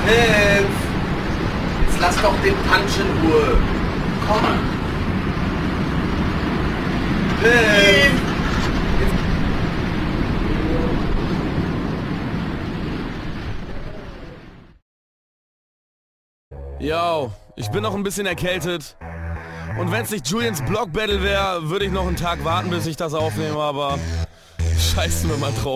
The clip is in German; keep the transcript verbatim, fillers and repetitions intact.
Hilf! Jetzt lass doch den Punch in Ruhe. Komm. Hilf! Yo, ich bin noch ein bisschen erkältet. Und wenn es nicht Julians Block Battle wäre, würde ich noch einen Tag warten, bis ich das aufnehme, aber scheißen wir mal drauf.